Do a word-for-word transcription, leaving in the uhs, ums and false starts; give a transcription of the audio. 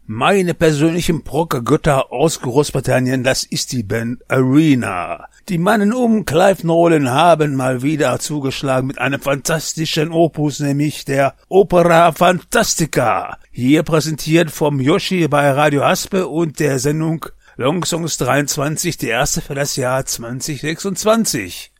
Meine persönlichen Prog-Götter aus Großbritannien, das ist die Band Arena. Die Mannen um Clive Nolan haben mal wieder zugeschlagen mit einem fantastischen Opus, nämlich der Opera Fantastica. Hier präsentiert vom Yoshi bei Radio Haspe und der Sendung Longsongs dreiundzwanzig, die erste für das Jahr zwanzig sechsundzwanzig.